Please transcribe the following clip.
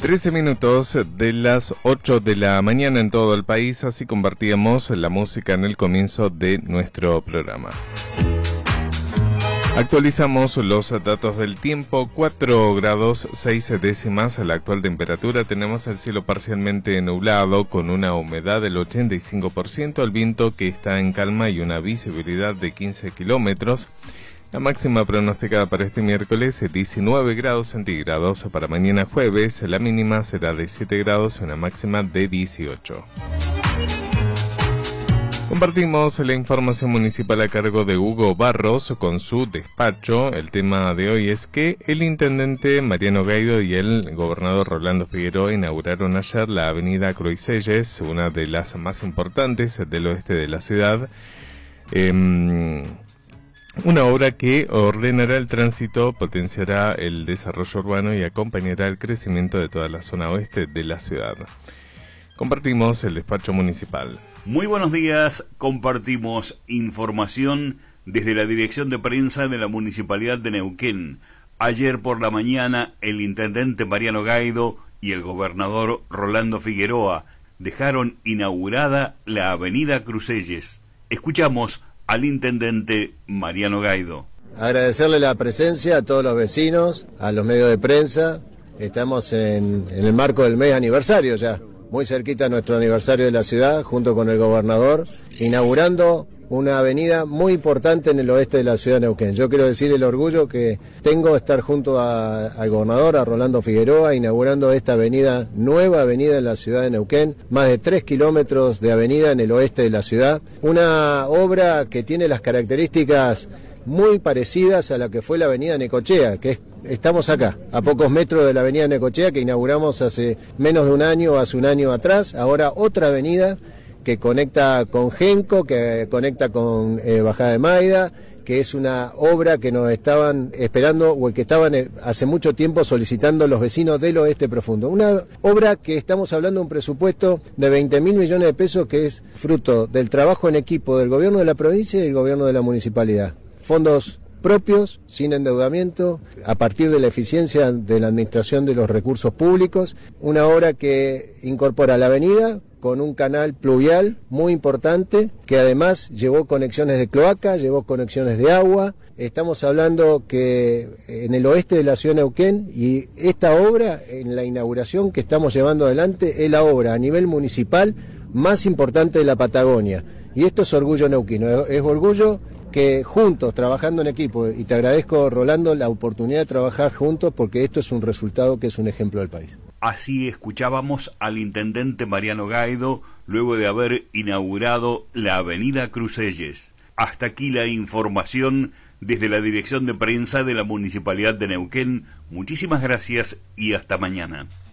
13 minutos de las 8 de la mañana en todo el país, así compartíamos la música en el comienzo de nuestro programa. Actualizamos los datos del tiempo, 4 grados 6 décimas la actual temperatura, tenemos el cielo parcialmente nublado con una humedad del 85%, el viento que está en calma y una visibilidad de 15 kilómetros. La máxima pronosticada para este miércoles es 19 grados centígrados, para mañana jueves la mínima será de 7 grados y una máxima de 18. Compartimos la información municipal a cargo de Hugo Barros con su despacho. El tema de hoy es que el intendente Mariano Gaido y el gobernador Rolando Figueroa inauguraron ayer la avenida Cruiselles, una de las más importantes del oeste de la ciudad. Una obra que ordenará el tránsito, potenciará el desarrollo urbano y acompañará el crecimiento de toda la zona oeste de la ciudad. Compartimos el despacho municipal. Muy buenos días, compartimos información desde la dirección de prensa de la Municipalidad de Neuquén. Ayer por la mañana, el intendente Mariano Gaido y el gobernador Rolando Figueroa dejaron inaugurada la avenida Cruiselles. Escuchamos al intendente Mariano Gaido. Agradecerle la presencia a todos los vecinos, a los medios de prensa. Estamos en el marco del mes aniversario ya, muy cerquita a nuestro aniversario de la ciudad, junto con el gobernador, inaugurando una avenida muy importante en el oeste de la ciudad de Neuquén. Yo quiero decir el orgullo que tengo de estar junto al gobernador, a Rolando Figueroa, inaugurando esta avenida, nueva avenida en la ciudad de Neuquén, más de 3 kilómetros de avenida en el oeste de la ciudad. Una obra que tiene las características muy parecidas a la que fue la avenida Necochea, que estamos acá, a pocos metros de la avenida Necochea, que inauguramos hace menos de un año, hace un año atrás. Ahora otra avenida que conecta con Genco, que conecta con Bajada de Maida, que es una obra que nos estaban esperando, o que estaban hace mucho tiempo solicitando los vecinos del oeste profundo. Una obra que estamos hablando de un presupuesto de 20.000 millones de pesos, que es fruto del trabajo en equipo del gobierno de la provincia y del gobierno de la municipalidad. Fondos propios, sin endeudamiento, a partir de la eficiencia de la administración de los recursos públicos. Una obra que incorpora la avenida con un canal pluvial muy importante, que además llevó conexiones de cloaca, llevó conexiones de agua. Estamos hablando que en el oeste de la ciudad de Neuquén, y esta obra, en la inauguración que estamos llevando adelante, es la obra a nivel municipal más importante de la Patagonia. Y esto es orgullo neuquino, es orgullo que juntos, trabajando en equipo, y te agradezco, Rolando, la oportunidad de trabajar juntos, porque esto es un resultado que es un ejemplo del país. Así escuchábamos al intendente Mariano Gaido luego de haber inaugurado la avenida Cruiselles. Hasta aquí la información desde la dirección de prensa de la Municipalidad de Neuquén. Muchísimas gracias y hasta mañana.